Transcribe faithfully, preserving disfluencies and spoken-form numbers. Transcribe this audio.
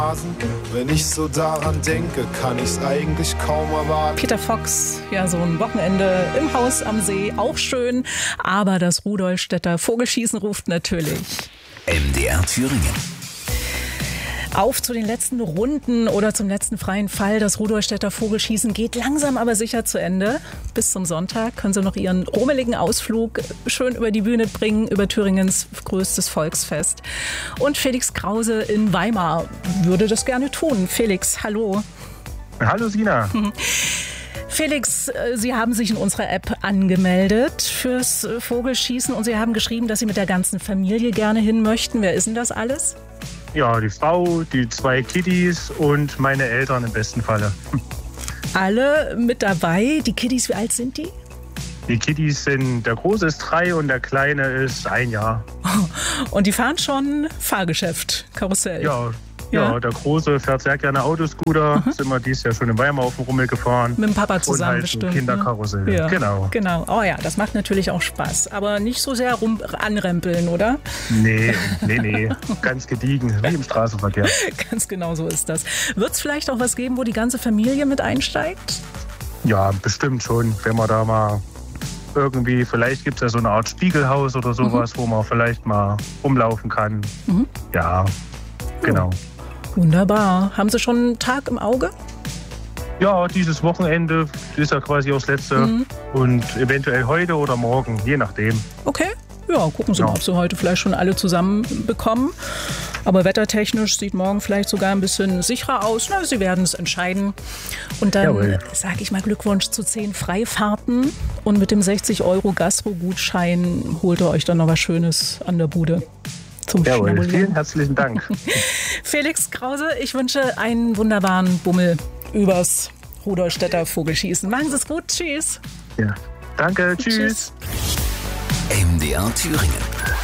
Wenn ich so daran denke, kann ich's eigentlich kaum erwarten. Peter Fox, ja, so ein Wochenende im Haus am See, auch schön. Aber das Rudolstädter Vogelschießen ruft natürlich. M D R Thüringen. Auf zu den letzten Runden oder zum letzten freien Fall. Das Rudolstädter Vogelschießen geht langsam aber sicher zu Ende. Bis zum Sonntag können Sie noch Ihren rummeligen Ausflug schön über die Bühne bringen, über Thüringens größtes Volksfest. Und Felix Krause in Weimar würde das gerne tun. Felix, hallo. Hallo Sina. Felix, Sie haben sich in unserer App angemeldet fürs Vogelschießen und Sie haben geschrieben, dass Sie mit der ganzen Familie gerne hin möchten. Wer ist denn das alles? Ja, die Frau, die zwei Kiddies und meine Eltern im besten Falle. Alle mit dabei. Die Kiddies, wie alt sind die? Die Kiddies sind, der Große ist drei und der Kleine ist ein Jahr. Und die fahren schon Fahrgeschäft, Karussell? Ja. Ja, Ja, der Große fährt sehr gerne Autoscooter. Mhm. Sind wir dieses Jahr schon in Weimar auf dem Rummel gefahren. mit dem Papa zusammen und halt bestimmt. Kinderkarussell. Ne? Ja, Genau. Genau. Oh ja, das macht natürlich auch Spaß. Aber nicht so sehr rum anrempeln, oder? Nee, nee, nee. Ganz gediegen, wie im Straßenverkehr. Ganz genau so ist das. Wird es vielleicht auch was geben, wo die ganze Familie mit einsteigt? Ja, bestimmt schon. Wenn man da mal irgendwie, vielleicht gibt es ja so eine Art Spiegelhaus oder sowas, mhm. wo man vielleicht mal rumlaufen kann. Mhm. Ja, genau. Wunderbar. Haben Sie schon einen Tag im Auge? Ja, dieses Wochenende ist ja quasi auch das letzte. Mhm. Und eventuell heute oder morgen, je nachdem. Okay. Ja, gucken Sie Ja. mal, ob Sie heute vielleicht schon alle zusammen bekommen. Aber wettertechnisch sieht morgen vielleicht sogar ein bisschen sicherer aus. Na, Sie werden es entscheiden. Und dann sage ich mal Glückwunsch zu zehn Freifahrten. Und mit dem sechzig Euro Gastro-Gutschein holt ihr euch dann noch was Schönes an der Bude. Zum Jawohl, vielen herzlichen Dank. Felix Krause, ich wünsche einen wunderbaren Bummel übers Rudolstädter Vogelschießen. Machen Sie es gut. Tschüss. Ja. Danke, tschüss. Tschüss. M D R Thüringen.